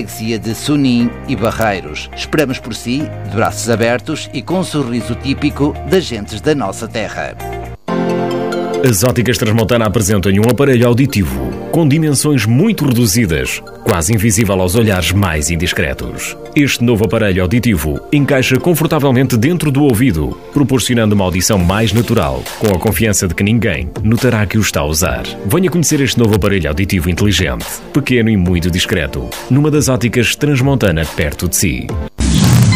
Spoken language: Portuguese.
freguesia de Sunim e Barreiros. Esperamos por si, de braços abertos e com um sorriso típico das gentes da nossa terra. As Óticas Transmontana apresentam-lhe um aparelho auditivo com dimensões muito reduzidas, quase invisível aos olhares mais indiscretos. Este novo aparelho auditivo encaixa confortavelmente dentro do ouvido, proporcionando uma audição mais natural, com a confiança de que ninguém notará que o está a usar. Venha conhecer este novo aparelho auditivo inteligente, pequeno e muito discreto, numa das Óticas Transmontana perto de si.